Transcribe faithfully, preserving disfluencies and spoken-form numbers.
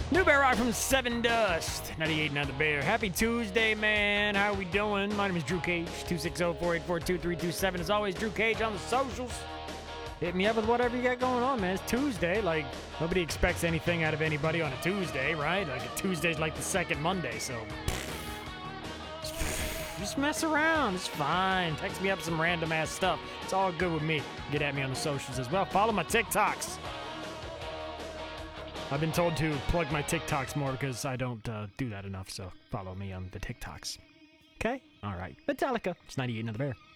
New Bear Rock from Seven Dust. ninety-eight Another Bear. Happy Tuesday, man. How we doing? My name is Drew Cage. two six zero, four eight four, two three two seven. As always, Drew Cage on the socials. Hit me up with whatever you got going on, man. It's Tuesday. Like, nobody expects anything out of anybody on a Tuesday, right? Like, a Tuesday's like the second Monday, so... just mess around. It's fine. Text me up some random-ass stuff. It's all good with me. Get at me on the socials as well. Follow my TikToks. I've been told to plug my TikToks more because I don't uh, do that enough, so follow me on the TikToks. Okay? All right. Metallica. It's ninety-eight Another Bear.